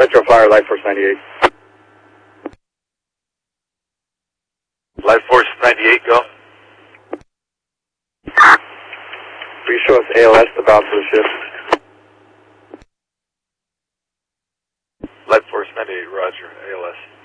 Metro Flyer, Life Force 98. Life Force 98, go. Please show us ALS, the bound for the shift. Life Force 98, roger, ALS.